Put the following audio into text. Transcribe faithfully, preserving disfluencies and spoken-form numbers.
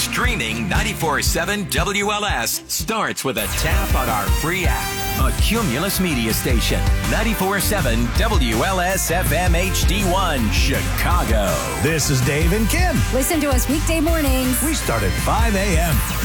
Streaming ninety-four seven W L S starts with a tap on our free app. A Cumulus Media Station, ninety-four seven W L S F M H D one, Chicago. This is Dave and Kim. Listen to us weekday mornings. We start at five a.m.